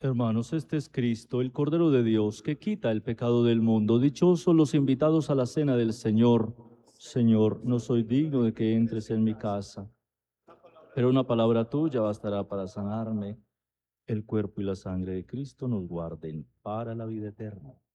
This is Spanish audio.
Hermanos, este es Cristo, el Cordero de Dios, que quita el pecado del mundo. Dichosos los invitados a la cena del Señor. Señor, no soy digno de que entres en mi casa, pero una palabra tuya bastará para sanarme. El cuerpo y la sangre de Cristo nos guarden para la vida eterna.